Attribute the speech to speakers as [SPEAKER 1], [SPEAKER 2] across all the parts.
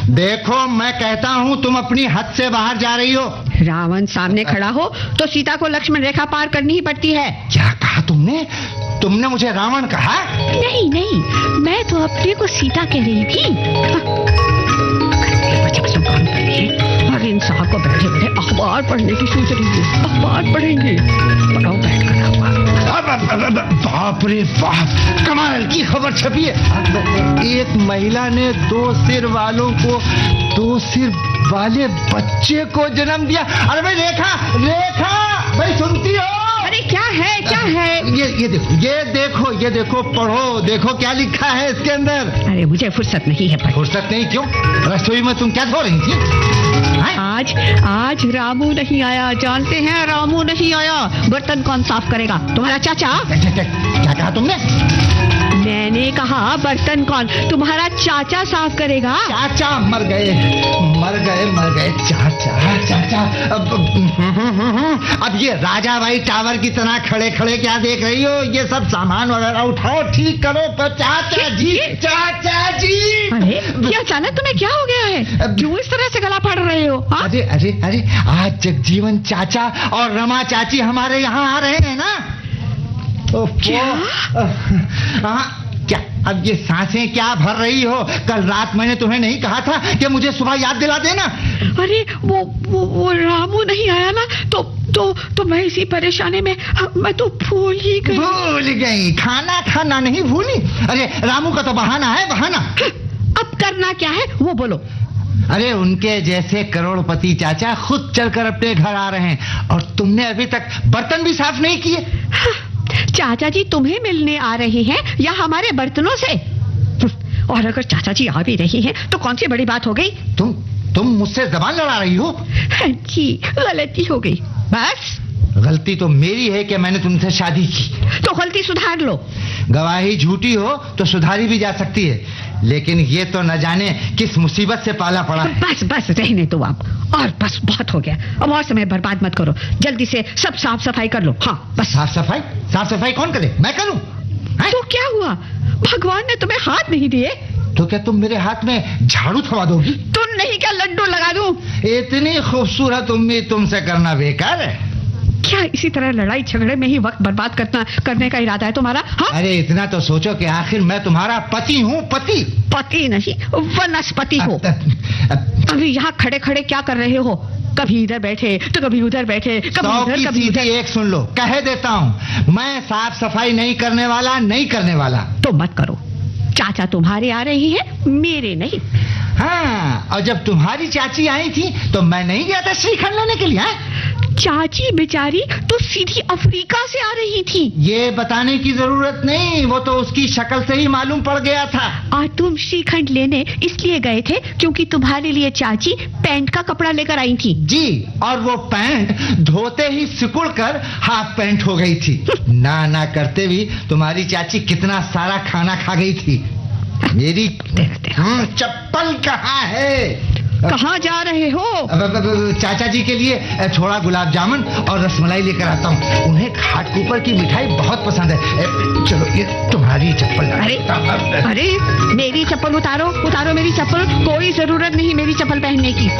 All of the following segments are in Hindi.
[SPEAKER 1] देखो मैं कहता हूँ तुम अपनी हद से बाहर जा रही हो।
[SPEAKER 2] रावण सामने खड़ा हो तो सीता को लक्ष्मण रेखा पार करनी ही पड़ती है।
[SPEAKER 1] क्या कहा तुमने? तुमने मुझे रावण कहा?
[SPEAKER 2] नहीं नहीं, मैं तो अपने को सीता कह रही थी। और इन साहब को बैठे बैठे अखबार पढ़ने की सोच रही है। अखबार पढ़ेंगे, पढ़ाओ बैठ कर।
[SPEAKER 1] बाप रे बाप, कमाल की खबर छपी है। एक महिला ने 2 सिर वालों को 2 सिर वाले बच्चे को जन्म दिया। अरे भाई रेखा, रेखा भाई सुनती हो?
[SPEAKER 2] अरे क्या है, क्या है?
[SPEAKER 1] ये देखो पढ़ो, देखो क्या लिखा है इसके अंदर।
[SPEAKER 2] अरे मुझे फुर्सत नहीं है।
[SPEAKER 1] फुर्सत नहीं? क्यों? रसोई में तुम क्या धो रही थी?
[SPEAKER 2] आज रामू नहीं आया। जानते हैं रामू नहीं आया। बर्तन कौन साफ करेगा? तुम्हारा चाचा।
[SPEAKER 1] क्या कहा तुमने?
[SPEAKER 2] मैंने कहा बर्तन कौन? तुम्हारा चाचा साफ करेगा।
[SPEAKER 1] चाचा मर गए। चाचा। अब ये राजा भाई टावर की तरह खड़े खड़े क्या देख रही हो? ये सब सामान वगैरह उठाओ, ठीक करो। चाचा जी।
[SPEAKER 2] अरे क्या अचानक तुम्हें क्या हो गया है? क्यों इस तरह से गला फाड़ रहे हो?
[SPEAKER 1] अरे आज जगजीवन चाचा और रमा चाची हमारे यहाँ आ रहे हैं ना। क्या अब ये सांसें क्या भर रही हो? कल रात मैंने तुम्हें नहीं कहा था कि मुझे सुबह याद दिला देना?
[SPEAKER 2] अरे वो रामू नहीं आया ना, तो मैं इसी परेशानी में मैं तो भूल
[SPEAKER 1] गई। खाना नहीं भूली? अरे रामू का तो बहाना है, बहाना।
[SPEAKER 2] अब करना क्या है वो बोलो।
[SPEAKER 1] अरे उनके जैसे करोड़पति चाचा खुद चलकर अपने घर आ रहे हैं और तुमने अभी तक बर्तन भी साफ नहीं किए।
[SPEAKER 2] चाचा जी तुम्हें मिलने आ रहे हैं या हमारे बर्तनों से? और अगर चाचा जी आ भी रही हैं तो कौन सी बड़ी बात हो गई?
[SPEAKER 1] तुम मुझसे जबान लड़ा रही हो?
[SPEAKER 2] जी गलती हो गई। बस
[SPEAKER 1] गलती तो मेरी है कि मैंने तुमसे शादी की।
[SPEAKER 2] तो गलती सुधार लो।
[SPEAKER 1] गवाही झूठी हो तो सुधारी भी जा सकती है, लेकिन ये तो न जाने किस मुसीबत से पाला पड़ा है।
[SPEAKER 2] बस रहने दो आप। और बस बहुत हो गया। अब और समय बर्बाद मत करो। जल्दी से सब साफ सफाई कर लो। हाँ बस।
[SPEAKER 1] साफ सफाई कौन करे? मैं करूं?
[SPEAKER 2] तो क्या हुआ? भगवान ने तुम्हें हाथ नहीं दिए
[SPEAKER 1] तो क्या तुम मेरे हाथ में झाड़ू थमा दोगी?
[SPEAKER 2] तुम नहीं क्या लड्डू लगा दूं?
[SPEAKER 1] इतनी खूबसूरत उम्मीद तुमसे करना बेकार है।
[SPEAKER 2] क्या इसी तरह लड़ाई झगड़े में ही वक्त बर्बाद करने का इरादा है तुम्हारा? हाँ?
[SPEAKER 1] अरे इतना तो सोचो कि आखिर मैं तुम्हारा पति हूँ।
[SPEAKER 2] पति नहीं वनस्पति हो। अभी यहाँ खड़े खड़े क्या कर रहे हो? कभी इधर बैठे तो कभी उधर बैठे, कभी उधर।
[SPEAKER 1] एक सुन लो, कह देता हूँ, मैं साफ सफाई नहीं करने वाला।
[SPEAKER 2] तो मत करो। चाचा तुम्हारे आ रही है, मेरे नहीं।
[SPEAKER 1] हाँ, और जब तुम्हारी चाची आई थी तो मैं नहीं गया था श्रीखंड लेने के लिए।
[SPEAKER 2] चाची बेचारी तो सीधी अफ्रीका से आ रही थी।
[SPEAKER 1] ये बताने की जरूरत नहीं, वो तो उसकी शक्ल से ही मालूम पड़ गया था।
[SPEAKER 2] और तुम श्रीखंड लेने इसलिए गए थे क्योंकि तुम्हारे लिए चाची पैंट का कपड़ा लेकर आई थी।
[SPEAKER 1] जी, और वो पैंट धोते ही सिकुड़ कर हाफ पैंट हो गई थी। ना करते भी तुम्हारी चाची कितना सारा खाना खा गई थी। मेरी चप्पल कहाँ है?
[SPEAKER 2] कहाँ जा रहे हो?
[SPEAKER 1] चाचा जी के लिए थोड़ा गुलाब जामुन और रसमलाई लेकर आता हूँ। उन्हें घाटकुपर की मिठाई बहुत पसंद है। चलो ये तुम्हारी चप्पल।
[SPEAKER 2] अरे मेरी चप्पल उतारो मेरी चप्पल। कोई जरूरत नहीं मेरी चप्पल पहनने की।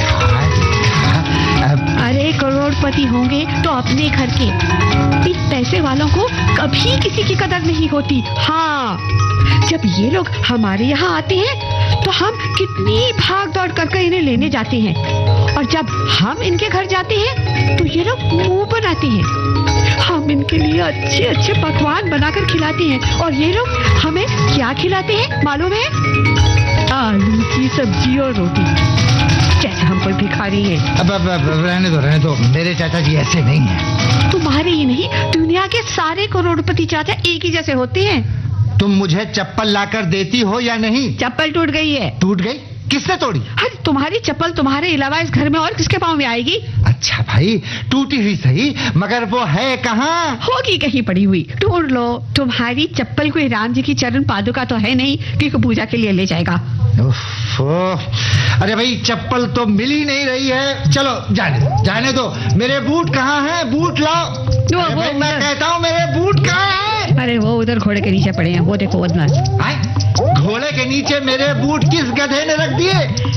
[SPEAKER 2] अरे करोड़पति होंगे तो अपने घर के। इस पैसे वालों को कभी किसी की कदर नहीं होती। हाँ, जब ये लोग हमारे यहाँ आते हैं तो हम कितनी भाग दौड़ करके इन्हें लेने जाते हैं, और जब हम इनके घर जाते हैं तो ये लोग मुंह बनाते हैं। हम इनके लिए अच्छे अच्छे पकवान बनाकर खिलाते हैं और ये लोग हमें क्या खिलाते हैं मालूम है? आलू की सब्जी और रोटी, जैसे हम कोई भिखारी हैं।
[SPEAKER 1] अब रहने दो। मेरे चाचा जी ऐसे नहीं हैं।
[SPEAKER 2] तुम्हारे ही नहीं, दुनिया के सारे करोड़पति चाचा एक ही जैसे होते हैं।
[SPEAKER 1] तुम मुझे चप्पल लाकर देती हो या नहीं?
[SPEAKER 2] चप्पल टूट गई है।
[SPEAKER 1] टूट गई? किसने तोड़ी?
[SPEAKER 2] अरे तुम्हारी चप्पल तुम्हारे अलावा इस घर में और किसके पाँव में आएगी?
[SPEAKER 1] अच्छा भाई, टूटी हुई सही, मगर वो है कहाँ?
[SPEAKER 2] होगी कहीं पड़ी हुई, ढूंढ लो। तुम्हारी चप्पल कोई राम जी की चरण पादुका तो है नहीं कि पूजा के लिए ले जाएगा।
[SPEAKER 1] अरे भाई, चप्पल तो मिल ही नहीं रही है। चलो जाने दो। मेरे बूट कहाँ हैं? बूट लाओ। मैं कहता हूँ मेरे बूट कहाँ हैं?
[SPEAKER 2] अरे वो उधर घोड़े के नीचे पड़े हैं, वो देखो।
[SPEAKER 1] घोड़े के नीचे मेरे बूट किस गधे ने रख दिए?